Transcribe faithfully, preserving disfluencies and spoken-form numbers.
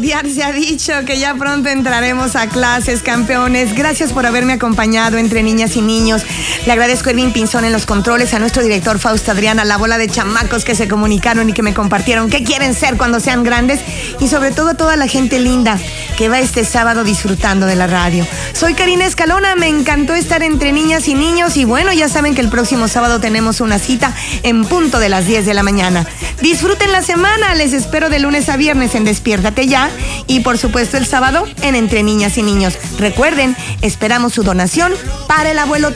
estudiar se ha dicho que ya pronto entraremos a clases, campeones. Gracias por haberme acompañado entre niñas y niños. Le agradezco a Erwin Pinzón en los controles, a nuestro director Fausto Adriana, a la bola de chamacos que se comunicaron y que me compartieron qué quieren ser cuando sean grandes, y sobre todo a toda la gente linda que va este sábado disfrutando de la radio. Soy Karina Escalona, me encantó estar entre niñas y niños, y bueno, ya saben que el próximo sábado tenemos una cita en punto de las diez de la mañana. Disfruten la semana, les espero de lunes a viernes en Despiértate Ya, y por supuesto el sábado en Entre Niñas y Niños. Recuerden, esperamos su donación para el abuelo